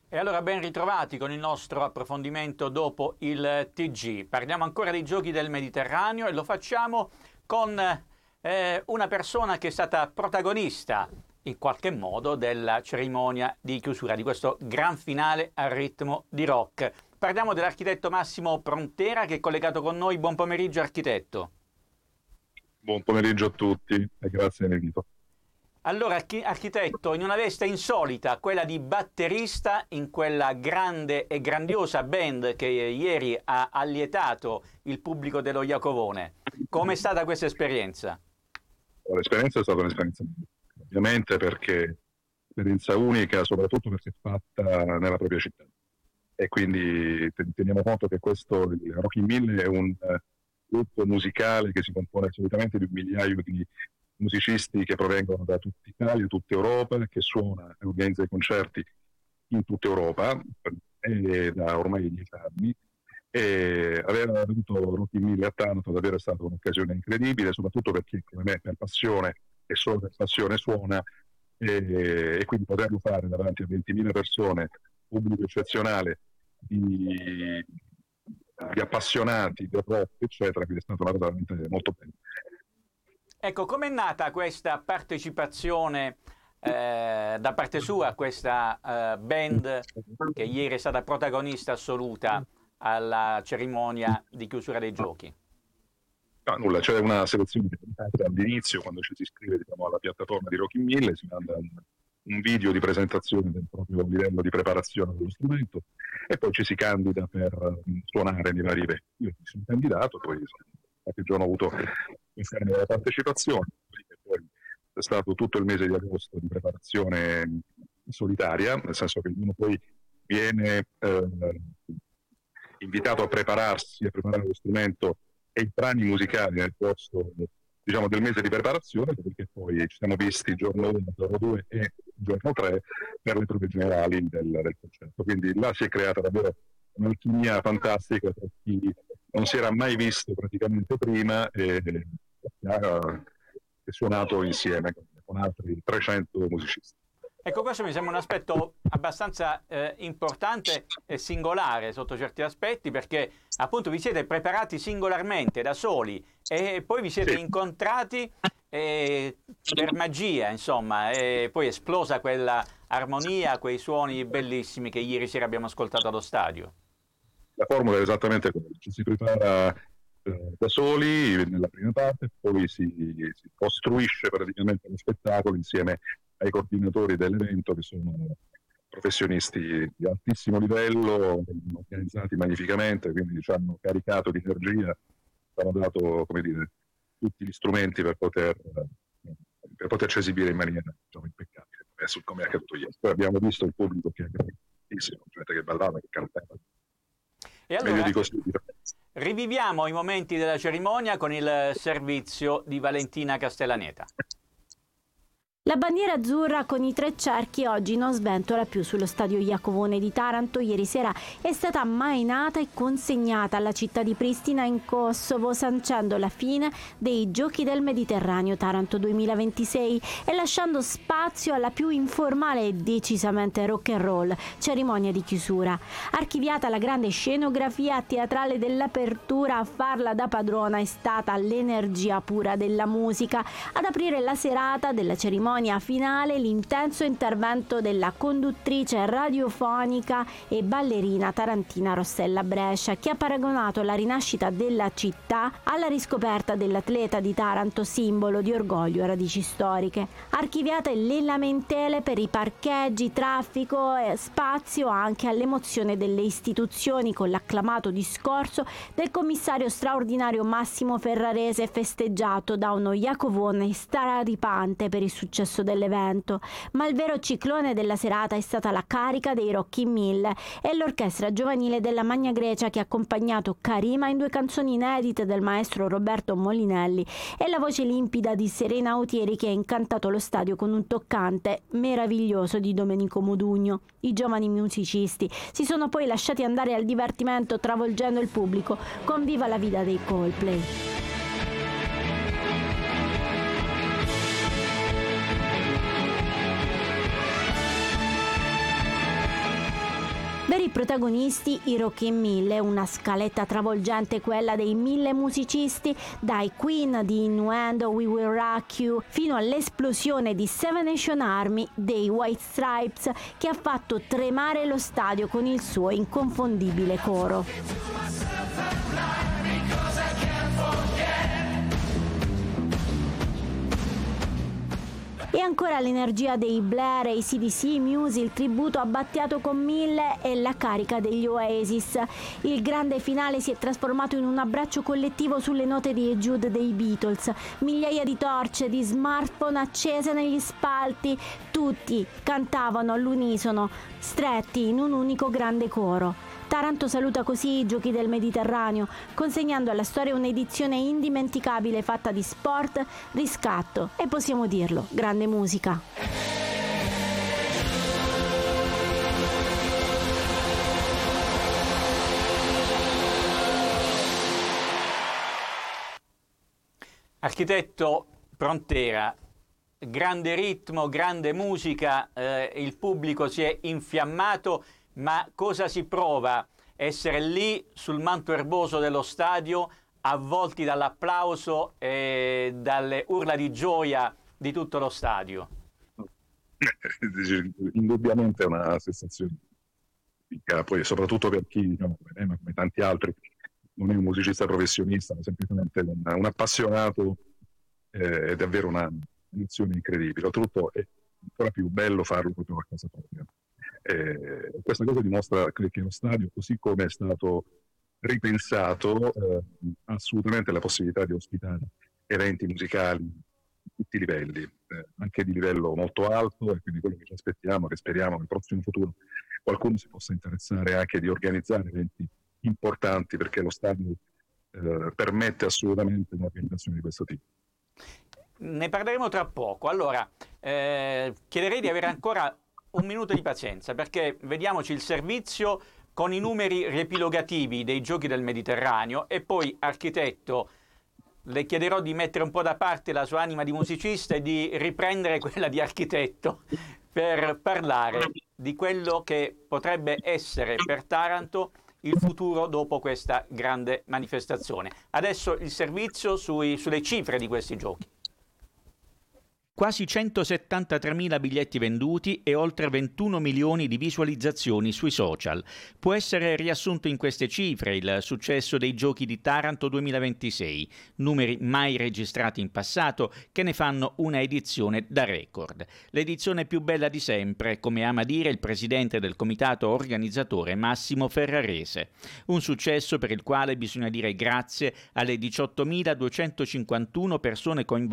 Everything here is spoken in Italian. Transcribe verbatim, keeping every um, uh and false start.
E allora ben ritrovati con il nostro approfondimento dopo il T G. Parliamo ancora dei Giochi del Mediterraneo e lo facciamo con eh, una persona che è stata protagonista in qualche modo della cerimonia di chiusura di questo gran finale a ritmo di rock. Parliamo dell'architetto Massimo Prontera che è collegato con noi. Buon pomeriggio architetto. Buon pomeriggio a tutti e grazie dell'invito. Allora, architetto, in una veste insolita, quella di batterista in quella grande e grandiosa band che ieri ha allietato il pubblico dello Iacovone, com'è stata questa esperienza? L'esperienza è stata un'esperienza, ovviamente, perché esperienza unica, soprattutto perché è fatta nella propria città. E quindi teniamo conto che questo, il Rock in Mille, è un gruppo musicale che si compone solitamente di un migliaio di musicisti che provengono da tutta Italia, tutta Europa, che suona e organizza i concerti in tutta Europa e da ormai dieci anni. E aver avuto Rock in Mille a Taranto davvero è stata un'occasione incredibile, soprattutto perché come me per passione e solo per passione suona, e, e quindi poterlo fare davanti a ventimila persone, pubblico eccezionale, di, di appassionati del rock eccetera, quindi è stata una cosa veramente molto bella. Ecco, com'è nata questa partecipazione eh, da parte sua a questa eh, band che ieri è stata protagonista assoluta alla cerimonia di chiusura dei giochi? No, nulla, c'è una selezione all'inizio, quando ci si iscrive, diciamo, alla piattaforma di Rock in Mille, si manda un, un video di presentazione del proprio livello di preparazione dello strumento e poi ci si candida per um, suonare nei vari eventi. Io mi sono candidato, poi qualche giorno ho avuto la partecipazione, poi è stato tutto il mese di agosto di preparazione solitaria, nel senso che uno poi viene eh, invitato a prepararsi, a preparare lo strumento e i brani musicali nel corso, diciamo, del mese di preparazione, perché poi ci siamo visti il giorno uno, il giorno due e il giorno tre per le prove generali del, del concerto. Quindi là si è creata davvero un'alchimia fantastica tra chi non si era mai visto praticamente prima e ha suonato insieme con altri trecento musicisti. Ecco, questo mi sembra un aspetto abbastanza eh, importante e singolare sotto certi aspetti, perché appunto vi siete preparati singolarmente, da soli, e poi vi siete sì. incontrati eh, per magia, insomma, e poi è esplosa quella armonia, quei suoni bellissimi che ieri sera abbiamo ascoltato allo stadio. La formula è esattamente quella, ci si prepara eh, da soli nella prima parte, poi si, si costruisce praticamente lo spettacolo insieme ai coordinatori dell'evento, che sono professionisti di altissimo livello, organizzati magnificamente, quindi ci hanno caricato di energia, ci hanno dato, come dire, tutti gli strumenti per poter per poterci esibire in maniera, diciamo, impeccabile, come è accaduto ieri. Poi abbiamo visto il pubblico che è grandissimo, gente che ballava, che cantava. E allora riviviamo i momenti della cerimonia con il servizio di Valentina Castellaneta. La bandiera azzurra con i tre cerchi oggi non sventola più sullo stadio Iacovone di Taranto. Ieri sera è stata ammainata e consegnata alla città di Pristina in Kosovo, sancendo la fine dei Giochi del Mediterraneo Taranto duemilaventisei e lasciando spazio alla più informale e decisamente rock and roll cerimonia di chiusura. Archiviata la grande scenografia teatrale dell'apertura, a farla da padrona è stata l'energia pura della musica. Ad aprire la serata della cerimonia finale l'intenso intervento della conduttrice radiofonica e ballerina tarantina Rossella Brescia, che ha paragonato la rinascita della città alla riscoperta dell'atleta di Taranto, simbolo di orgoglio e radici storiche. Archiviate le lamentele per i parcheggi, traffico e spazio anche all'emozione delle istituzioni, con l'acclamato discorso del commissario straordinario Massimo Ferrarese, festeggiato da uno Iacovone straripante per il successo dell'evento. Ma il vero ciclone della serata è stata la carica dei Rock in Mille e l'orchestra giovanile della Magna Grecia, che ha accompagnato Karima in due canzoni inedite del maestro Roberto Molinelli, e la voce limpida di Serena Autieri, che ha incantato lo stadio con un toccante meraviglioso di Domenico Modugno. I giovani musicisti si sono poi lasciati andare al divertimento, travolgendo il pubblico con Viva la Vida dei Coldplay. Veri protagonisti i Rockin' Mille, una scaletta travolgente quella dei mille musicisti, dai Queen di Innuendo, We Will Rock You, fino all'esplosione di Seven Nation Army dei White Stripes, che ha fatto tremare lo stadio con il suo inconfondibile coro. E ancora l'energia dei Blair, A C D C, Muse, il tributo a Battiato con Mille e la carica degli Oasis. Il grande finale si è trasformato in un abbraccio collettivo sulle note di Hey Jude dei Beatles. Migliaia di torce, di smartphone accese negli spalti, tutti cantavano all'unisono, stretti in un unico grande coro. Taranto saluta così i Giochi del Mediterraneo, consegnando alla storia un'edizione indimenticabile fatta di sport, riscatto e, possiamo dirlo, grande musica. Architetto Prontera, grande ritmo, grande musica, eh, il pubblico si è infiammato. Ma cosa si prova essere lì sul manto erboso dello stadio, avvolti dall'applauso e dalle urla di gioia di tutto lo stadio? Indubbiamente è una sensazione, poi soprattutto per chi, diciamo, come, come tanti altri, non è un musicista professionista, ma semplicemente un, un appassionato, eh, è davvero una emozione incredibile. Oltretutto è ancora più bello farlo proprio a casa propria. Eh, questa cosa dimostra che lo stadio, così come è stato ripensato, eh, ha assolutamente la possibilità di ospitare eventi musicali di tutti i livelli, eh, anche di livello molto alto, e quindi quello che ci aspettiamo, che speriamo nel prossimo futuro qualcuno si possa interessare anche di organizzare eventi importanti, perché lo stadio eh, permette assolutamente un'organizzazione di questo tipo. Ne parleremo tra poco. Allora, eh, chiederei di avere ancora un minuto di pazienza, perché vediamoci il servizio con i numeri riepilogativi dei Giochi del Mediterraneo e poi, architetto, le chiederò di mettere un po' da parte la sua anima di musicista e di riprendere quella di architetto per parlare di quello che potrebbe essere per Taranto il futuro dopo questa grande manifestazione. Adesso il servizio sui, sulle cifre di questi giochi. Quasi centosettantatremila biglietti venduti e oltre ventuno milioni di visualizzazioni sui social. Può essere riassunto in queste cifre il successo dei Giochi di Taranto duemilaventisei, numeri mai registrati in passato che ne fanno una edizione da record. L'edizione più bella di sempre, come ama dire il presidente del comitato organizzatore Massimo Ferrarese. Un successo per il quale bisogna dire grazie alle diciottomiladuecentocinquantuno persone coinvolte